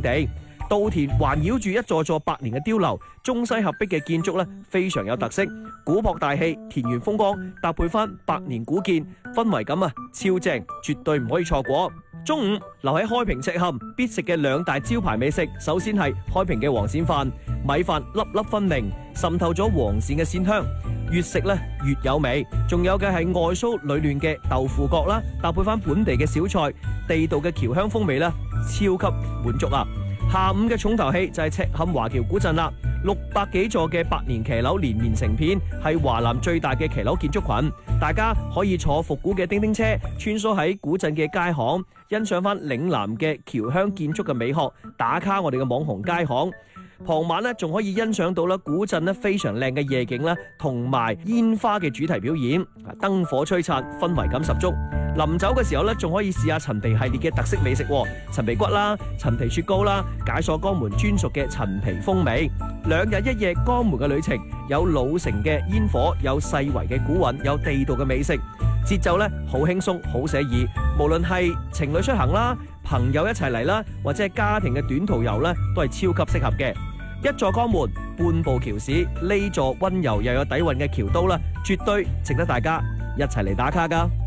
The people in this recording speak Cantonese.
地。稻田環繞住一座座百年嘅碉樓，中西合璧嘅建築咧，非常有特色，古樸大氣，田園風光，搭配翻百年古建，氛圍感啊超正，絕對唔可以錯過。中午留喺開平赤坎必食嘅兩大招牌美食，首先係開平嘅黃鱔飯，米飯粒粒分明，滲透咗黃鱔嘅鮮香，越食咧越有味。仲有嘅係外酥裏嫩嘅豆腐角啦，搭配翻本地嘅小菜，地道嘅僑鄉風味啦，超級滿足啊！下午嘅重頭戲就係赤坎華僑古鎮啦，600幾座嘅百年騎樓連綿成片，係華南最大嘅騎樓建築群。大家可以坐復古嘅叮叮車，穿梭喺古鎮嘅街巷，欣賞翻嶺南嘅僑鄉建築嘅美學，打卡我哋嘅網紅街巷。傍晚咧仲可以欣賞到啦古鎮咧非常靚嘅夜景啦，同埋煙花嘅主題表演，燈火璀璨，氛圍感十足。臨走嘅時候咧，仲可以試下陳皮系列嘅特色美食，陳皮骨啦、陳皮雪糕啦，解鎖江門專屬嘅陳皮風味。2日1夜江門嘅旅程，有老城嘅煙火，有世遺嘅古韻，有地道嘅美食，節奏咧好輕鬆，好寫意。無論係情侶出行啦，朋友一齊嚟啦，或者係家庭嘅短途遊咧，都係超級適合嘅。一座江門，半步橋市，呢座溫柔又有底蘊嘅橋都啦，絕對值得大家一齊嚟打卡㗎。